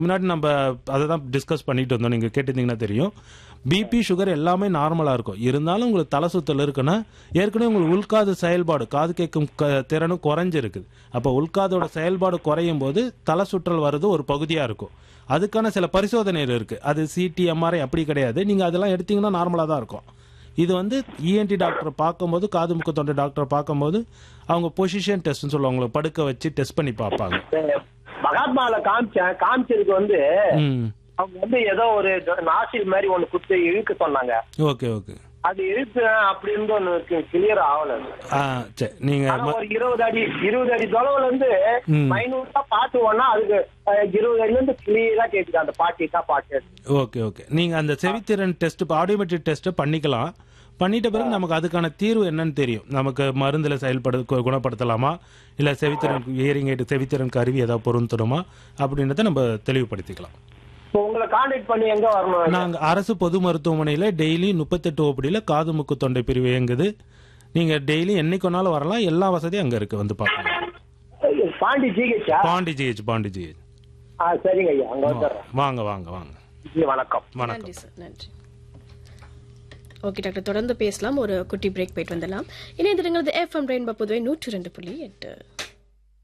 முன்னாடி நம்ம அதை தான் டிஸ்கஸ் பண்ணிட்டு இருந்தோம். நீங்கள் கேட்டிருந்தீங்கன்னா தெரியும். பிபி சுகர் எல்லாமே நார்மலாக இருக்கும். இருந்தாலும் உங்களுக்கு தலை சுத்தல் இருக்குன்னா ஏற்கனவே உங்களுக்கு உள்காது செயல்பாடு காது கேட்கும் திறனும் குறைஞ்சிருக்குது. அப்போ உள்காதோட செயல்பாடு குறையும் போது தலை சுற்றல் வர்றது ஒரு பகுதியாக இருக்கும். அதுக்கான சில பரிசோதனைகள் இருக்குது. அது சிடி எம்ஆர்ஐ அப்படி கிடையாது. நீங்கள் அதெல்லாம் எடுத்தீங்கன்னா நார்மலாக தான் இருக்கும். இது வந்து இஎன்டி டாக்டரை பார்க்கும்போது, காது மூக்கு தொண்டை டாக்டரை பார்க்கும்போது அவங்க பொசிஷன் டெஸ்ட்னு சொல்லுவாங்க. அவங்களை படுக்க வச்சு டெஸ்ட் பண்ணி பார்ப்பாங்க. மகாத்மால காமிச்சதுக்கு வந்து அவங்க வந்து ஏதோ ஒரு நாசில் மாதிரி ஒண்ணு குத்து இழுக்க சொன்னாங்க. Okay okay. அது இழுத்து அப்படி இருந்து ஒண்ணு கிளியர் ஆகல. சரி, நீங்க ஒரு 20 அடி தொலைவுல இருந்து மைனூட்டா பாட்டு ஓனா அதுக்கு 20 அடில இருந்து கிளியரா கேக்குது அந்த பாட்டு. Okay okay. நீங்க அந்த செவித்திறன் டெஸ்ட், ஆடியோமெட்ரிக் டெஸ்ட் பண்ணிக்கலாம். பண்ணிட்ட பிறகு நமக்கு அதுக்கான தீர்வு என்னன்னு தெரியும். நமக்கு மருந்துல குணப்படுத்தலாமா, இல்ல செவித்திறன் இயரிங் எய்ட் செவித்திறன் கருவி ஏதாவது பொருந்தணுமா அப்படின்றத நம்ம தெளிவுபடுத்திக்கலாம். உங்களை கான்டாக்ட் பண்ணி எங்க வரணும்? நாங்க அரசு பொது மருத்துவமனையில டெய்லி 38 ஓபடியில காது மூக்கு தொண்டை பிரிவு இயங்குது. நீங்க டெய்லி என்னைக்கு வேணாலும் வரலாம். எல்லா வசதியும் அங்க இருக்கு. வந்து பாக்கலாம். பாண்டி ஜிஹெச். சரிங்க ஐயா, அங்க வந்துடுறேன். வாங்க வாங்க வாங்க. வணக்கம். நன்றி சார், நன்றி. ஓகே டாக்டர், தொடர்ந்து பேசலாம். ஒரு குட்டி பிரேக் போயிட்டு வந்துடலாம். இணைந்திருங்கிறது FM ரெயின்போ புதுவை 102.8.